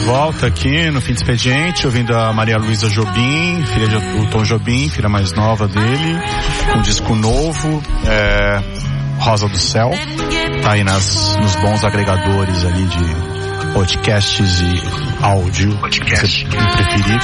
volta aqui no Fim de Expediente, ouvindo a Maria Luísa Jobim, filha do Tom Jobim, filha mais nova dele, um disco novo, Rosa do Céu, tá aí nos bons agregadores ali de podcasts e áudio, se preferir.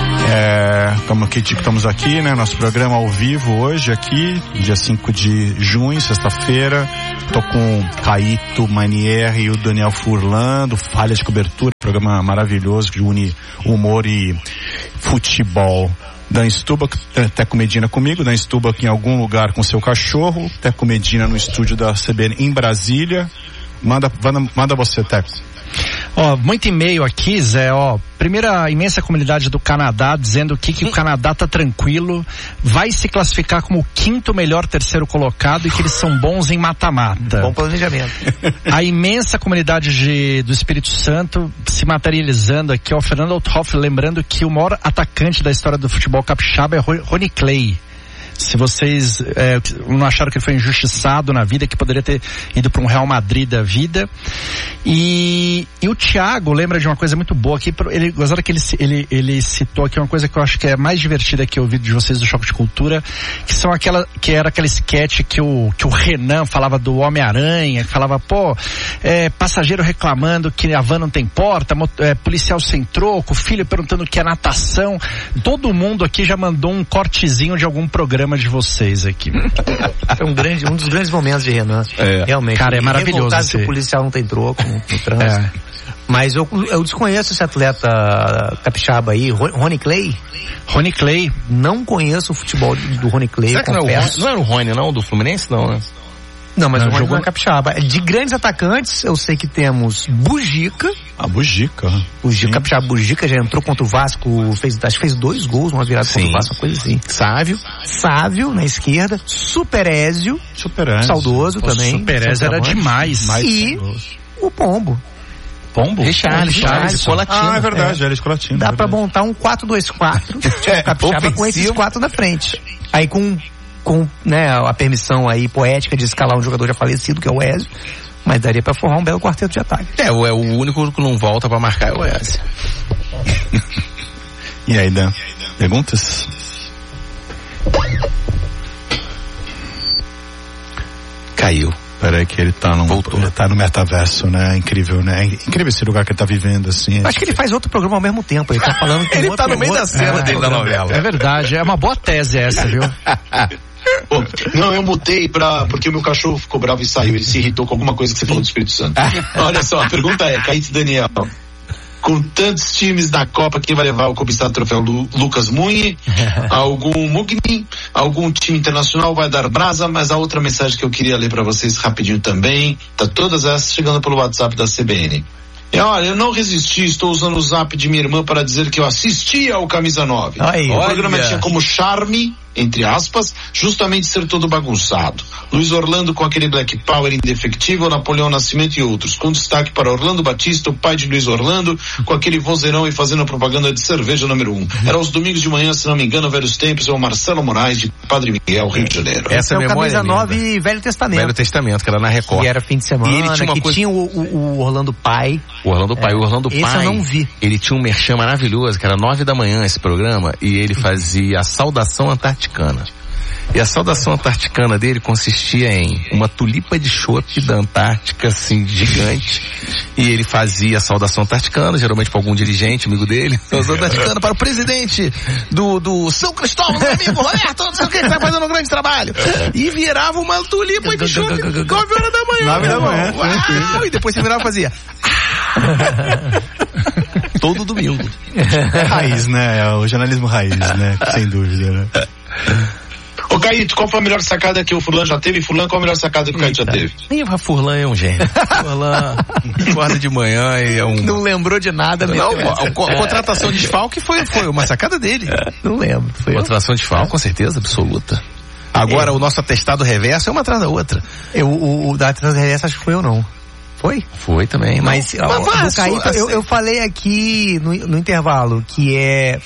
Estamos aqui, né? Nosso programa ao vivo hoje aqui, dia 5 de junho, sexta-feira. Tô com o Caíto Manier e o Daniel Furlan, do Falha de Cobertura, programa maravilhoso que une humor e futebol. Dan Stuba, Teco Medina comigo, Dan Stuba aqui em algum lugar com seu cachorro, Teco Medina no estúdio da CBN em Brasília. Manda você, Teco. Muito e-mail aqui, Zé, primeira imensa comunidade do Canadá dizendo que o Canadá tá tranquilo, vai se classificar como o 5º melhor terceiro colocado e que eles são bons em mata-mata. Bom planejamento. A imensa comunidade do Espírito Santo se materializando aqui, Fernando Althoff, lembrando que o maior atacante da história do futebol capixaba é Rony Clay. Se vocês não acharam que ele foi injustiçado na vida, que poderia ter ido para um Real Madrid da vida. E o Thiago lembra de uma coisa muito boa aqui. Gostava que ele citou aqui uma coisa que eu acho que é mais divertida que eu ouvi de vocês do Choque de Cultura, que era aquela sketch que o Renan falava do Homem-Aranha, que falava, passageiro reclamando que a van não tem porta, policial sem troco, filho perguntando o que é natação. Todo mundo aqui já mandou um cortezinho de algum programa de vocês aqui. Foi um dos grandes momentos de Renan. Realmente. Cara, é maravilhoso. Se o policial não tem troco no trânsito. Mas eu desconheço esse atleta capixaba aí, Rony Clay. Rony Clay. Não conheço o futebol do Rony Clay. Será que não era o Rony, não? Do Fluminense, não, né? Não, mas o Rony não é capixaba. De grandes atacantes, eu sei que temos Bugica. Bugica. Capixaba Bugica já entrou contra o Vasco, acho que fez 2 gols, uma virada contra o Vasco, uma coisa assim. Sávio na esquerda. Superézio. Saudoso também. Superézio era demais. E o Pombo. Richarlison, Colatino. É verdade, era Colatino. Dá pra montar um 4-2-4. Capixaba com esses 4 na frente. Aí com a permissão aí poética de escalar um jogador já falecido, que é o Ezio, mas daria pra formar um belo quarteto de ataque. O único que não volta pra marcar é o Ezio. E aí, Dan? Perguntas? Caiu. Peraí que ele tá no metaverso, né? Incrível, né? Incrível esse lugar que ele tá vivendo, assim. Acho que ele faz outro programa ao mesmo tempo. Ele tá falando que ele tá no meio da cena dele da novela. É verdade, é uma boa tese essa, viu? Não, eu mutei porque o meu cachorro ficou bravo e saiu. Ele se irritou com alguma coisa que você falou do Espírito Santo. Olha só, a pergunta é, Caíto Daniel, com tantos times na Copa, quem vai levar o cobiçado troféu? Lucas Mugni, algum time internacional vai dar brasa? Mas a outra mensagem que eu queria ler para vocês rapidinho também, tá todas essas chegando pelo WhatsApp da CBN. Olha, eu não resisti, estou usando o zap de minha irmã para dizer que eu assisti ao Camisa 9. O programa tinha como charme, entre aspas, justamente ser todo bagunçado. Luiz Orlando com aquele Black Power indefectível, Napoleão Nascimento e outros, com destaque para Orlando Batista, o pai de Luiz Orlando, com aquele vozeirão e fazendo propaganda de cerveja número 1. Era aos domingos de manhã, se não me engano, velhos tempos, é o Marcelo Moraes de Padre Miguel, Rio de Janeiro. Essa é o Camisa 9 Velho Testamento. Velho Testamento, que era na Record. Que era fim de semana, e ele tinha o Orlando Pai. O Orlando Pai, esse eu não vi. Ele tinha um merchan maravilhoso, que era 9 da manhã esse programa, e ele fazia a saudação antarticana. E a saudação antarticana dele consistia em uma tulipa de chope da Antártica, assim, gigante. E ele fazia a saudação antarticana, geralmente para algum dirigente, amigo dele. Saudação antarticana para o presidente do São Cristóvão, meu amigo Roberto, não sei o que, tá fazendo um grande trabalho. E virava uma tulipa de chope 9 horas da manhã. 9 da manhã. E depois você virava e fazia... Todo domingo. Raiz, né? O jornalismo raiz, né? Sem dúvida, né? Ô Caíto, qual foi a melhor sacada que o Furlan já teve? Furlan, qual a melhor sacada que o Caíto já teve? O Furlan é um gênio. Furlan acorda de manhã e é um... Não lembrou de nada mesmo. Não, a contratação de desfalque foi uma sacada dele. Não lembro. Contratação de desfalque, com certeza, absoluta. Agora, o nosso atestado reverso é uma atrás da outra. O da atestado reverso acho que foi eu não. Foi? Foi também. Mas o Caíto, eu falei aqui no intervalo que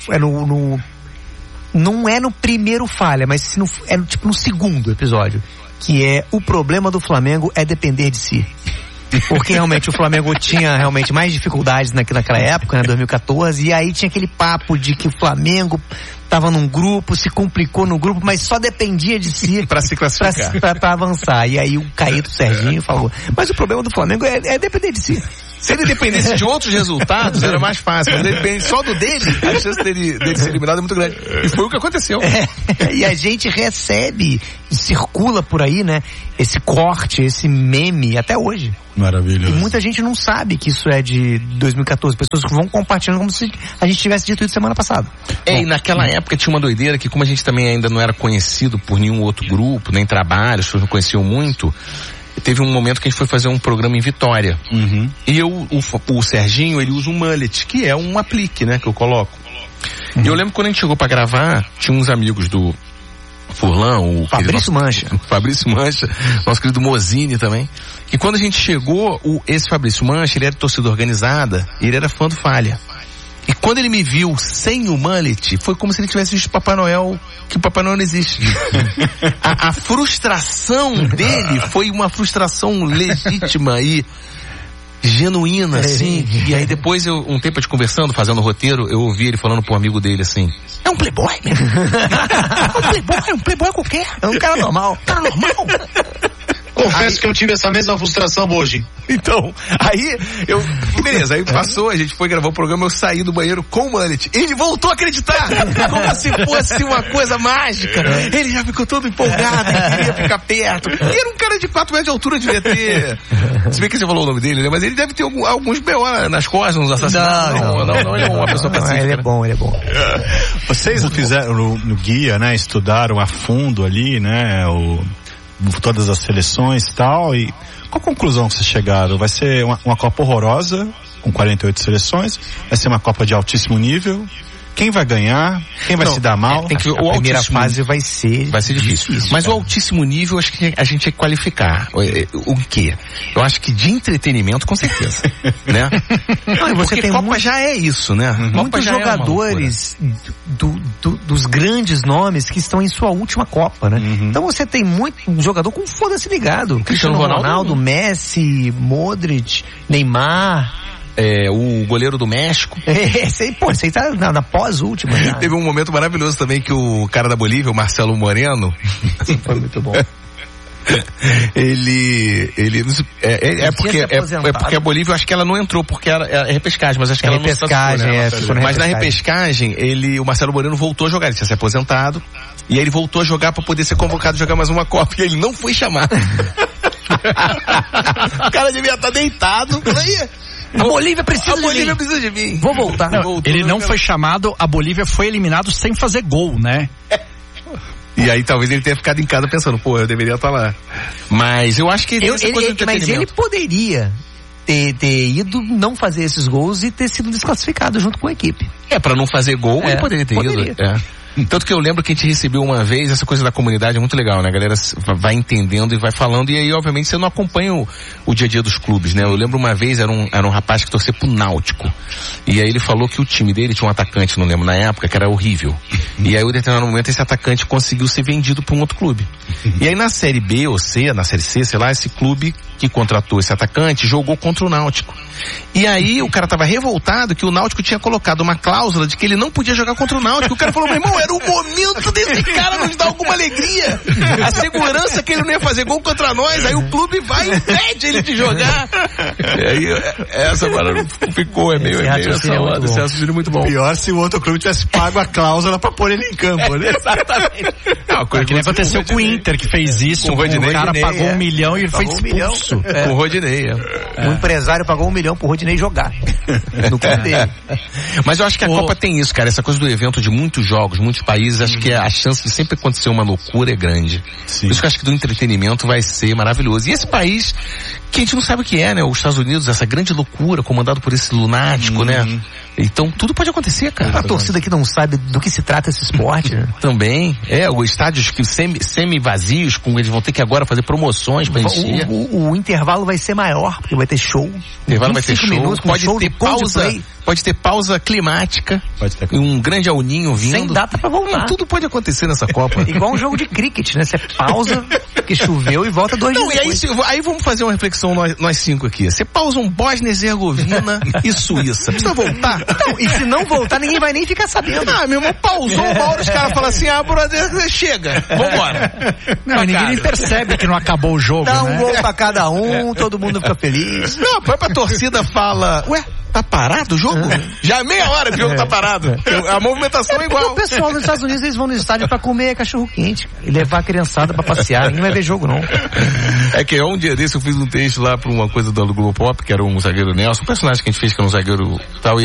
não é no primeiro falha, mas é tipo no segundo episódio, que é o problema do Flamengo é depender de si. Porque realmente o Flamengo tinha realmente mais dificuldades naquela época, né, 2014, e aí tinha aquele papo de que o Flamengo tava num grupo, se complicou no grupo, mas só dependia de si pra se classificar, pra avançar. E aí o Caíto Serginho falou, mas o problema do Flamengo é depender de si. Se ele dependesse de outros resultados, era mais fácil. Mas ele depende só do dele, a chance dele ser eliminado é muito grande. E foi o que aconteceu. E a gente recebe e circula por aí, né, esse corte, esse meme até hoje. Maravilhoso. E muita gente não sabe que isso é de 2014. Pessoas que vão compartilhando como se a gente tivesse dito isso semana passada. E naquela época tinha uma doideira que, como a gente também ainda não era conhecido por nenhum outro grupo, nem trabalho, as pessoas não conheciam muito, teve um momento que a gente foi fazer um programa em Vitória. Uhum. E o Serginho, ele usa um mullet, que é um aplique, né, que eu coloco. E eu lembro quando a gente chegou pra gravar, tinha uns amigos do Furlan, o Fabrício Mancha, nosso querido Mozini também. E quando a gente chegou, esse Fabrício Mancha, ele era de torcida organizada e ele era fã do Falha. E quando ele me viu sem o mullet, foi como se ele tivesse visto Papai Noel, que o Papai Noel não existe. A frustração dele foi uma frustração legítima e genuína, assim. E aí depois, um tempo de conversando, fazendo o roteiro, eu ouvi ele falando pro amigo dele assim, é um playboy mesmo. É um playboy qualquer. É um cara normal. Confesso que eu tive essa mesma frustração hoje. Então, aí, beleza, aí passou, a gente foi gravar o programa, eu saí do banheiro com o mullet. Ele voltou a acreditar, como se fosse uma coisa mágica. Ele já ficou todo empolgado, ele queria ficar perto. E era um cara de 4 metros de altura, devia ter... Se bem que você falou o nome dele, né? Mas ele deve ter alguns B.O. nas costas, uns assassinatos. Não, ele é uma pessoa pacífica. Ele é bom. Vocês fizeram no guia, né? Estudaram a fundo ali, né? Todas as seleções e tal, e qual a conclusão que vocês chegaram? Vai ser uma Copa horrorosa, com 48 seleções, vai ser uma Copa de altíssimo nível, quem vai ganhar, quem vai se dar mal? A primeira fase vai ser difícil. Mas o altíssimo nível, acho que a gente tem que qualificar. O quê? Eu acho que de entretenimento, com certeza. Né? Não, você porque tem Copa já é isso, né? Muitos jogadores dos grandes nomes que estão em sua última Copa, né? Então você tem um jogador com foda-se ligado. Cristiano Ronaldo, Messi, Modric, Neymar... o goleiro do México. Esse aí tá na pós-última. Teve um momento maravilhoso também que o cara da Bolívia, o Marcelo Moreno... Foi muito bom. porque a Bolívia, eu acho que ela não entrou, porque é repescagem, mas acho que ela não ficou, né? Mas na repescagem, o Marcelo Moreno voltou a jogar, ele tinha se aposentado, e aí ele voltou a jogar pra poder ser convocado a jogar mais uma Copa, e ele não foi chamado. O cara devia estar deitado, a Bolívia precisa de mim. Vou voltar. Ele não foi chamado, a Bolívia foi eliminado sem fazer gol, né? E aí talvez ele tenha ficado em casa pensando, eu deveria estar lá. Mas eu acho que mas ele poderia ter ido não fazer esses gols e ter sido desclassificado junto com a equipe. Pra não fazer gol, ele poderia ter ido. Tanto que eu lembro que a gente recebeu uma vez, essa coisa da comunidade é muito legal, né? A galera vai entendendo e vai falando, e aí obviamente você não acompanha o dia a dia dos clubes, né? Eu lembro uma vez, era um rapaz que torcia pro Náutico, e aí ele falou que o time dele tinha um atacante, não lembro, na época, que era horrível. E aí, em determinado momento, esse atacante conseguiu ser vendido pra um outro clube. E aí na Série B ou C, na Série C, sei lá, esse clube que contratou esse atacante jogou contra o Náutico. E aí o cara tava revoltado que o Náutico tinha colocado uma cláusula de que ele não podia jogar contra o Náutico. O cara falou, meu irmão, era o momento desse cara nos dar alguma alegria. A segurança que ele não ia fazer gol contra nós, aí o clube vai e impede ele de jogar. E aí essa parada ficou, meio essa onda, esse raciocínio muito bom. Pior se o outro clube tivesse pago a cláusula pra pôr ele em campo, né? Exatamente. Que nem aconteceu com o Inter, que fez isso, o cara pagou 1 milhão e ele foi expulso. Com o Rodinei, O empresário pagou 1 milhão pro Rodinei jogar no clube dele. Mas eu acho que a Copa tem isso, cara, essa coisa do evento de muitos jogos, muitos países, acho que a chance de sempre acontecer uma loucura é grande. Sim. Por isso que eu acho que do entretenimento vai ser maravilhoso. E esse país que a gente não sabe o que é, né? Os Estados Unidos, essa grande loucura comandado por esse lunático, né? Então tudo pode acontecer, cara. A torcida que não sabe do que se trata esse esporte, né? Também. Os estádios que semi-vazios, eles vão ter que agora fazer promoções pra encher. O intervalo vai ser maior, porque vai ter show. O intervalo vai ter show. Minutos, pode show ter pausa. Pode ter pausa climática. Pode ter. Um grande auninho vindo. Sem data pra voltar. Tudo pode acontecer nessa Copa. Igual um jogo de cricket, né? Você pausa, porque choveu e volta 2 dias depois. E aí vamos fazer uma reflexão são nós 5 aqui. Você pausa um Bósnia, Herzegovina e Suíça. Precisa voltar? Então, e se não voltar, ninguém vai nem ficar sabendo. Ah, meu irmão, pausou uma hora, os caras falam assim, brother, chega, vambora. Não, ninguém nem percebe que não acabou o jogo, Dá um né? gol pra cada um, todo mundo fica feliz. Não, a própria torcida fala, ué, tá parado o jogo? Já é meia hora que o jogo tá parado. A movimentação é igual. O pessoal dos Estados Unidos, eles vão no estádio pra comer cachorro quente, cara, e levar a criançada pra passear. Ninguém vai ver jogo, não. É que um dia desse eu fiz um texto lá pra uma coisa do Globo Pop, que era um zagueiro Nelson, um personagem que a gente fez que era um zagueiro tal, e